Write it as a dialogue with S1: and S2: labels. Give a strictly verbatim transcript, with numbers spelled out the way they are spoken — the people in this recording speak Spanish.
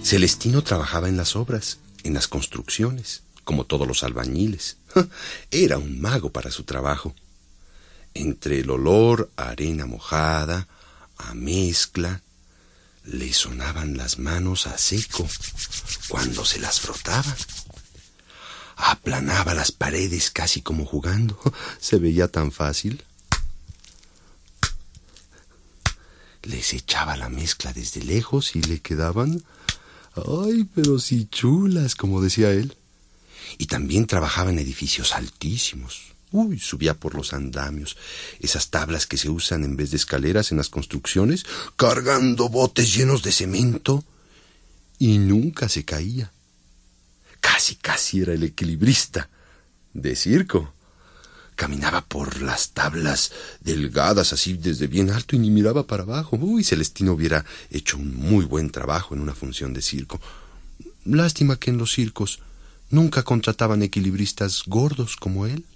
S1: Celestino trabajaba en las obras, en las construcciones, como todos los albañiles. Era un mago para su trabajo. Entre el olor a arena mojada, a mezcla, le sonaban las manos a seco cuando se las frotaba. Aplanaba las paredes casi como jugando. Se veía tan fácil. Les echaba la mezcla desde lejos y le quedaban... ¡ay, pero sí chulas!, como decía él. Y también trabajaba en edificios altísimos. Uy, subía por los andamios, esas tablas que se usan en vez de escaleras en las construcciones, cargando botes llenos de cemento, y nunca se caía. Casi, casi era el equilibrista de circo. Caminaba por las tablas delgadas así desde bien alto y ni miraba para abajo. Uy, Celestino hubiera hecho un muy buen trabajo en una función de circo. Lástima que en los circos nunca contrataban equilibristas gordos como él.